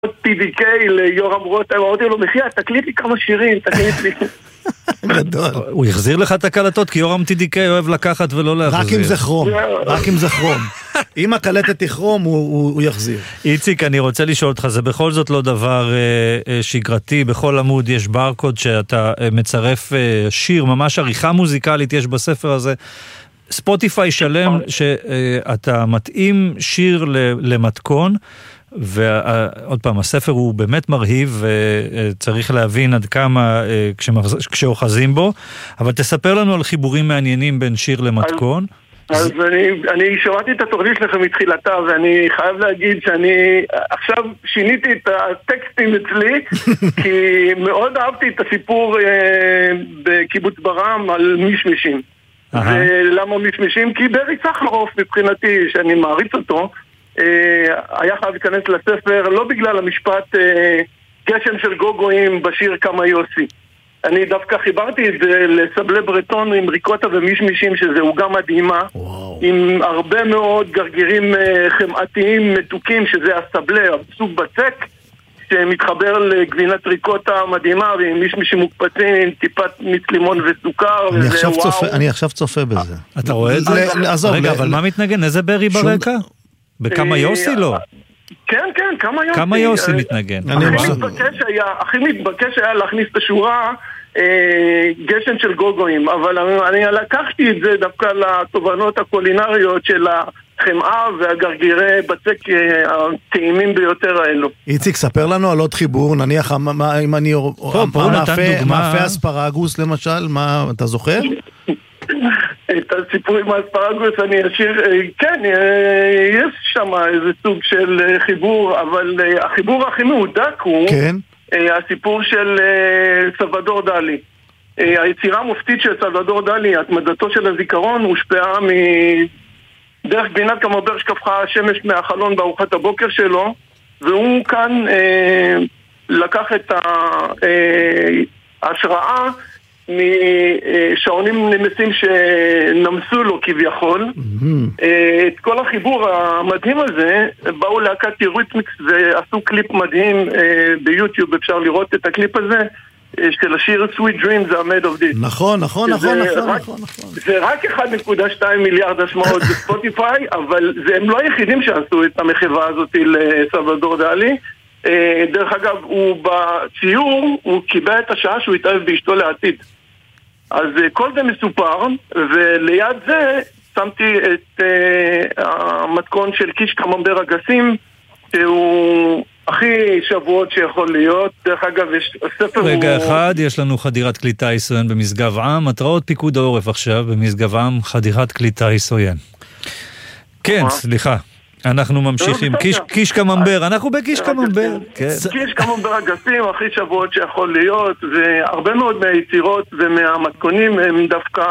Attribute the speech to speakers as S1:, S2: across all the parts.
S1: TDK ליורם רותם, אמרתי לו, מחיה, תקליט לי כמה שירים, תקליט לי.
S2: גדול.
S3: הוא יחזיר לך את הקלטות, כי יורם TDK אוהב לקחת ולא להחזיר.
S2: רק אם זה כרום, רק אם זה כרום. אם הקלטת תכרום, הוא יחזיר.
S3: איציק, אני רוצה לשאול אותך, זה בכל זאת לא דבר שגרתי, בכל עמוד יש ברקוד שאתה מצרף שיר, ממש עריכה מוזיקלית יש בספר הזה. ספוטיפיי שלם שאתה מתאים שיר למתכון, ועוד פעם, הספר הוא באמת מרהיב, וצריך להבין עד כמה כשאוחזים בו, אבל תספר לנו על חיבורים מעניינים בין שיר למתכון.
S1: אז אני שמעתי את התוכנית שלכם מתחילתה, ואני חייב להגיד שאני עכשיו שיניתי את הטקסטים אצלי, כי מאוד אהבתי את הסיפור בקיבוץ ברם על מישמישים. ולמה מישמישים? כי ברי סחרוף מבחינתי, שאני מעריץ אותו, היה חייב להיכנס לספר לא בגלל המשפט גשם של גוגויים בשיר כמה יוסי. אני דווקא חיברתי את זה לסבלי ברטון עם ריקוטה ומישמישים, שזה עוגה מדהימה, עם הרבה מאוד גרגירים חמאתיים מתוקים, שזה הסבלה, סוג בצק, שמתחבר לגבינת ריקוטה מדהימה, ועם מישמישים מוקפצים, עם טיפת מיץ לימון וסוכר, וזה וואו.
S2: אני עכשיו צופה בזה.
S3: אתה רואה את זה? רגע, אבל מה מתנגן? איזה ברי ברקע? בכמה יוסי לא?
S1: כן, כמה יוסי.
S3: כמה יוסי מתנגן?
S1: הכי מתבקש היה להכניס את השורה גשם של גוגויים, אבל אני לקחתי את זה דווקא לתובנות הקולינריות של החמאה והגרגירי בצק הטעימים ביותר האלו.
S2: איציק, ספר לנו על עוד חיבור, נניח אם אני מאפה אספרגוס למשל, מה אתה זוכר?
S1: את הסיפור עם האספרגוס אני אשאיר, כן, יש שם איזה סוג של חיבור, אבל החיבור הכי מהודק הוא הסיפור של סלבדור דלי. היצירה המופתית של סלבדור דלי, התמדתו של הזיכרון, הושפעה דרך גבינת קממבר שקפחה השמש מהחלון בארוחת הבוקר שלו, והוא כאן לקח את ההשראה משעונים נמסים שנמסו לו כביכול. את כל החיבור המדהים הזה באו להקת יוריתמיקס ועשו קליפ מדהים ביוטיוב, אפשר לראות את הקליפ הזה של השיר Sweet Dreams are made of this.
S2: נכון.
S1: זה רק 1.2 מיליארד השמעות בספוטיפיי, אבל הם לא היחידים שעשו את המחווה הזאת לסלבדור דלי. דרך אגב, הוא בציור, הוא קיבל את השעה שהוא התאהב באשתו לעתיד. אז כל זה מסופר, וליד זה שמתי את המתכון של קיש קממבר אגסים, שהוא הכי שבועות שיכול להיות. דרך אגב, יש הספר...
S3: רגע אחד, יש לנו חדירת כלי טיס עוין במשגב עם, התראות פיקוד העורף עכשיו במשגב עם, חדירת כלי טיס עוין. כן, סליחה. אנחנו ממשיכים, קיש קממבר, אנחנו בקיש קממבר.
S1: קיש קממבר אגסים, הכי שבועות שיכול להיות, והרבה מאוד מהיצירות ומהמתכונים הם דווקא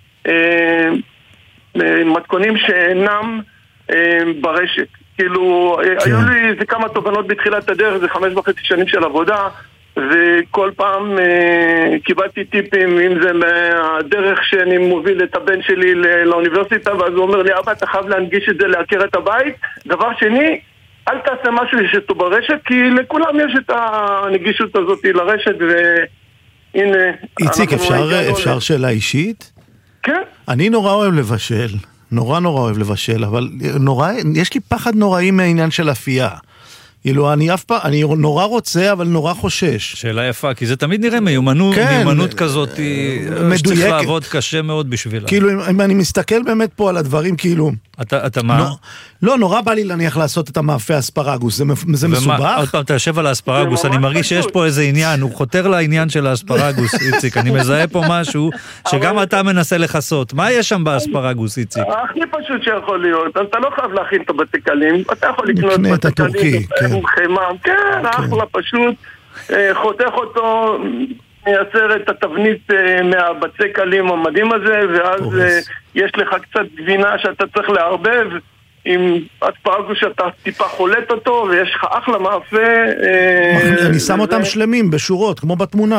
S1: מתכונים שאינם ברשת. כאילו, היו לי איזה כמה תובנות בתחילת הדרך, זה 5.5 שנים של עבודה, וכל פעם קיבלתי טיפים, אם זה מהדרך שאני מוביל את הבן שלי לאוניברסיטה, ואז הוא אומר לי, אבא, אתה חייב להנגיש את זה לעקרת הבית. דבר שני, אל תעשה משהו שתו ברשת, כי לכולם יש את הנגישות הזאת לרשת, והנה...
S2: איציק, אפשר שאלה אישית?
S1: כן.
S2: אני נורא אוהב לבשל, נורא אוהב לבשל, אבל יש לי פחד נוראי מהעניין של אפייה. כאילו, אני נורא רוצה, אבל נורא חושש.
S3: שאלה יפה, כי זה תמיד נראה מיומנות כזאת, שצריך לעבוד קשה מאוד בשבילה.
S2: כאילו, אם אני מסתכל באמת פה על הדברים, כאילו...
S3: אתה מה?
S2: לא, נורא בא לי להניח לעשות את המאפה אספרגוס, זה מסובך.
S3: עוד פעם, אתה יושב על האספרגוס, אני מרגיש שיש פה איזה עניין, הוא חותר לעניין של האספרגוס, איציק, אני מזהה פה משהו שגם אתה מנסה לחסות. מה יש שם באספרגוס, איציק?
S1: הכי פשוט שיכול להיות, אתה לא חייב להכין את הבצקלים, אתה יכול לקנות בצקלים, חמם, כן, אחלה פשוט, חותך אותו, מייצר את התבנית מהבצק אלים המדהים הזה, ואז יש לך קצת גבינה שאתה צריך להרבב עם אספרגוס שאתה טיפה חולט אותו, ויש לך אחלה מאפה.
S2: אני שם אותם שלמים בשורות, כמו בתמונה.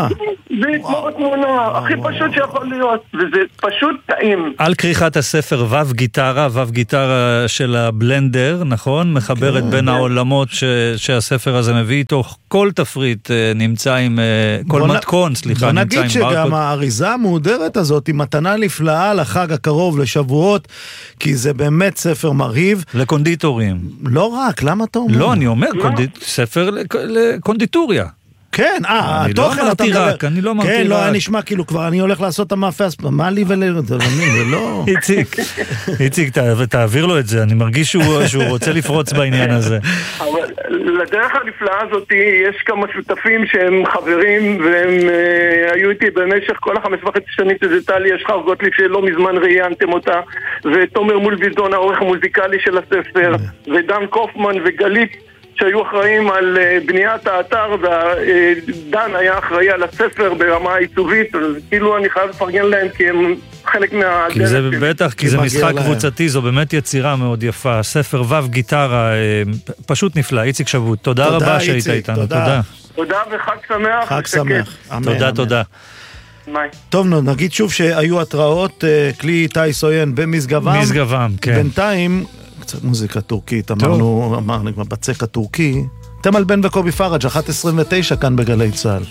S1: זה כמו בתמונה, הכי פשוט שיכול להיות, וזה פשוט טעים.
S3: על כריכת הספר וו גיטרה של הבלנדר, נכון? מחברת בין העולמות שהספר הזה מביא איתו, כל תפריט נמצא עם, כל מתכון, סליחה, נמצא עם ברקוד.
S2: נגיד שגם האריזה המהודרת הזאת היא מתנה נפלאה לחג הקרוב, לשבועות, כי זה באמת ספר מרהיב.
S3: לקונדיטורים.
S2: לא רק, למה אתה אומר?
S3: לא, אני אומר, ספר לקונדיטוריה.
S2: כן, התוכן אתה מדבר.
S3: אני לא אמרתי רק.
S2: כן, לא, היה נשמע כאילו כבר אני הולך לעשות את המאפה, מה לי זה לא...
S3: איציק, תעביר לו את זה, אני מרגיש שהוא רוצה לפרוץ בעניין הזה.
S1: אבל לדרך הנפלאה הזאת יש כמה שותפים שהם חברים, והם היו איתי במשך כל 5.5 שנים שזה טלי ישחר גוטליב שלא מזמן ראיינתם אותה, ותומר מולביזון העורך המוזיקלי של הספר, ודן קופמן וגלית שהיו אחראים על בניית האתר, ודן היה אחראי על הספר ברמה העיצובית, אז כאילו אני חייב לפרגן להם כי הם חלק מהדרך.
S3: כי זה בטח, כי זה משחק קבוצתי, זו באמת יצירה מאוד יפה. ספר וו גיטרה, פשוט נפלא. איציק שבוט, תודה רבה שהיית איתנו. תודה.
S1: תודה וחג שמח.
S2: חג שמח.
S3: תודה.
S2: טוב, נגיד שוב שהיו התראות כלי טייס סוין במסגבם.
S3: כן.
S2: בינתיים קצת מוזיקה טורקית, אמרנו בצק הטורקי. תמל בן וקובי פרג' 1:29 כאן בגלי צהל.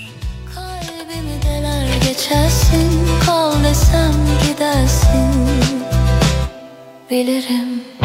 S4: Bilirim